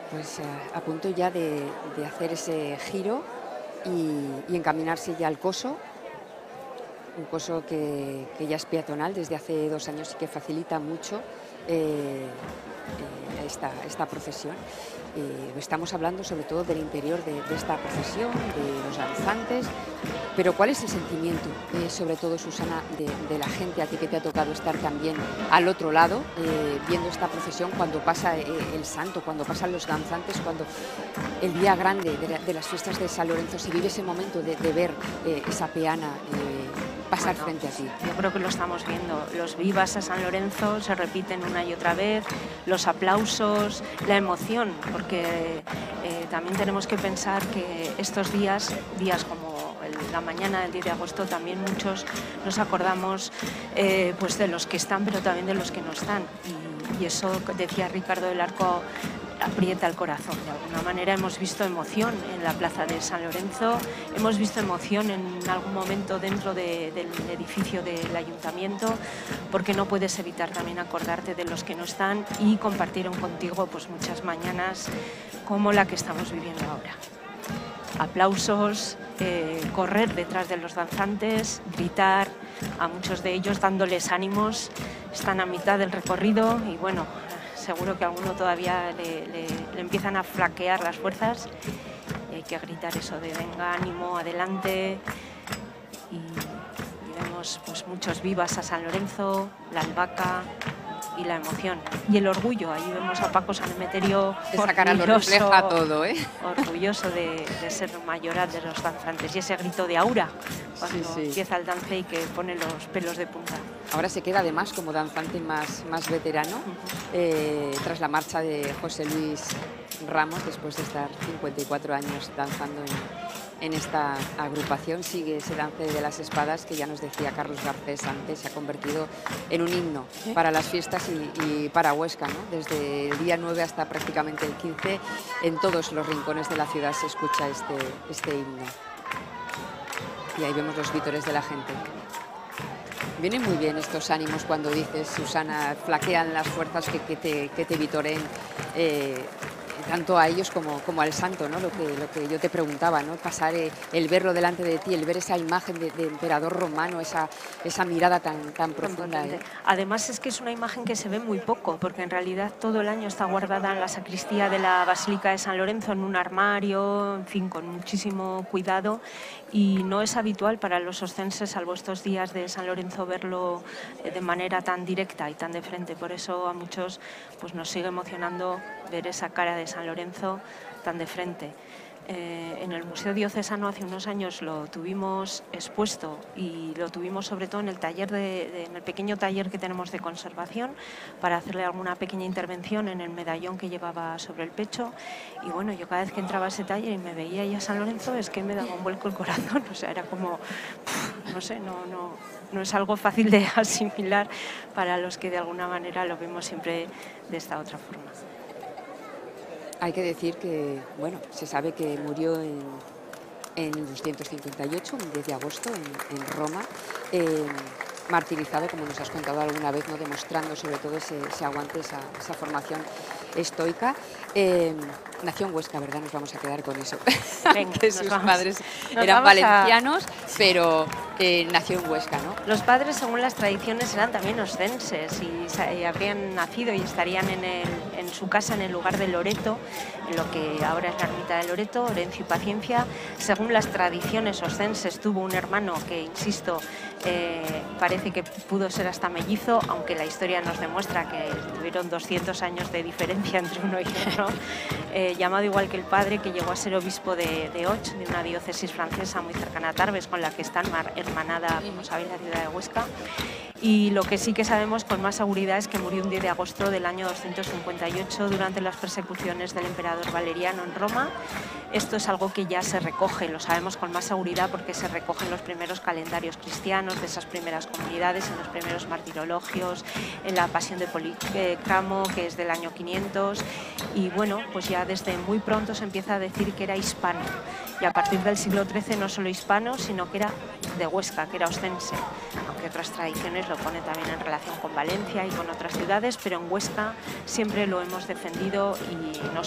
Pues a punto ya de hacer ese giro y encaminarse ya al Coso, un Coso que ya es peatonal desde hace 2 años y que facilita mucho esta procesión. Estamos hablando sobre todo del interior de esta procesión, de los danzantes, pero ¿cuál es el sentimiento, sobre todo, Susana, de la gente, a ti que te ha tocado estar también al otro lado, viendo esta procesión cuando pasa el santo, cuando pasan los danzantes, cuando el día grande de las fiestas de San Lorenzo, se vive ese momento de ver esa peana pasar frente a ti? Yo creo que lo estamos viendo. Los vivas a San Lorenzo se repiten una y otra vez, los aplausos, la emoción, porque también tenemos que pensar que estos días como la mañana del 10 de agosto, también muchos nos acordamos pues de los que están, pero también de los que no están. Y eso, decía Ricardo del Arco, aprieta el corazón. De alguna manera hemos visto emoción en la plaza de San Lorenzo, hemos visto emoción en algún momento dentro del edificio del ayuntamiento, porque no puedes evitar también acordarte de los que no están y compartieron contigo pues muchas mañanas como la que estamos viviendo ahora. Aplausos, correr detrás de los danzantes, gritar a muchos de ellos dándoles ánimos. Están a mitad del recorrido y bueno, seguro que a alguno todavía le empiezan a flaquear las fuerzas y hay que gritar eso de venga, ánimo, adelante. Y vemos pues muchos vivas a San Lorenzo, la albahaca y la emoción y el orgullo. Ahí vemos a Paco San Emeterio, esa cara lo refleja todo, orgulloso de ser mayoral de los danzantes, y ese grito de aura cuando empieza el dance y que pone los pelos de punta. Ahora se queda además como danzante más veterano, tras la marcha de José Luis Ramos, después de estar 54 años danzando en esta agrupación. Sigue ese dance de las espadas que ya nos decía Carlos Garcés antes, se ha convertido en un himno para las fiestas y para Huesca, ¿no? Desde el día 9 hasta prácticamente el 15, en todos los rincones de la ciudad se escucha este himno. Y ahí vemos los vítores de la gente. Vienen muy bien estos ánimos cuando dices, Susana, flaquean las fuerzas que te vitoreen, tanto a ellos como al santo, ¿no? Lo que yo te preguntaba, ¿no? Pasar el verlo delante de ti, el ver esa imagen de emperador romano, esa mirada tan profunda. Además es que es una imagen que se ve muy poco, porque en realidad todo el año está guardada en la sacristía de la Basílica de San Lorenzo, en un armario, en fin, con muchísimo cuidado, y no es habitual para los oscenses, salvo estos días de San Lorenzo, verlo de manera tan directa y tan de frente. Por eso a muchos pues nos sigue emocionando ver esa cara de San Lorenzo tan de frente. En el Museo Diocesano hace unos años lo tuvimos expuesto, y lo tuvimos sobre todo en el taller en el pequeño taller que tenemos de conservación, para hacerle alguna pequeña intervención en el medallón que llevaba sobre el pecho. Y bueno, yo cada vez que entraba a ese taller y me veía ya San Lorenzo, es que me daba un vuelco el corazón. O sea, era como, no sé, no es algo fácil de asimilar para los que de alguna manera lo vemos siempre de esta otra forma. Hay que decir que, bueno, se sabe que murió en 258, el 10 de agosto, en Roma, martirizado, como nos has contado alguna vez, ¿no? Demostrando sobre todo ese aguante, esa formación estoica. Nació en Huesca, ¿verdad? Nos vamos a quedar con eso. Venga, que sus padres eran valencianos, pero nació en Huesca, ¿no? Los padres, según las tradiciones, eran también oscenses y habrían nacido y estarían en su casa en el lugar de Loreto, en lo que ahora es la ermita de Loreto, Orencio y Paciencia. Según las tradiciones oscenses, tuvo un hermano que, insisto, parece que pudo ser hasta mellizo, aunque la historia nos demuestra que tuvieron 200 años de diferencia entre uno y otro. Llamado igual que el padre, que llegó a ser obispo de Och, de una diócesis francesa muy cercana a Tarbes, con la que está hermanada, como sabéis, la ciudad de Huesca. Y lo que sí que sabemos con más seguridad es que murió un 10 de agosto del año 258 durante las persecuciones del emperador Valeriano en Roma. Esto es algo que ya se recoge, lo sabemos con más seguridad porque se recogen los primeros calendarios cristianos de esas primeras comunidades, en los primeros martirologios, en la pasión de Policramo, que es del año 500. Y bueno, pues ya desde muy pronto se empieza a decir que era hispano. Y a partir del siglo XIII no solo hispano, sino que era de Huesca, que era oscense, aunque otras tradiciones lo ponen también en relación con Valencia y con otras ciudades, pero en Huesca siempre lo hemos defendido, y no